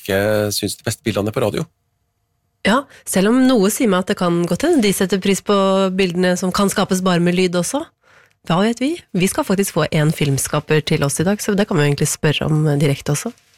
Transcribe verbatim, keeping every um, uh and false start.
ikke synes de beste bildene er på radio. Ja, selv om noe sier meg at det kan gå til. De setter pris på bildene som kan skapes bare med lyd også. Hva vet vi? Vi skal faktisk få en filmskaper til oss i dag, så det kan vi jo egentlig spørre om direkte også.